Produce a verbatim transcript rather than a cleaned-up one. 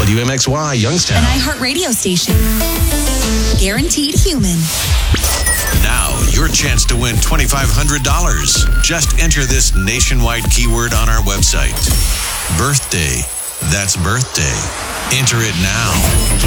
W M X Y, Youngstown. An iHeart radio station. Guaranteed human. Now, your chance to win twenty-five hundred dollars. Just enter this nationwide keyword on our website. Birthday. That's birthday. Enter it now.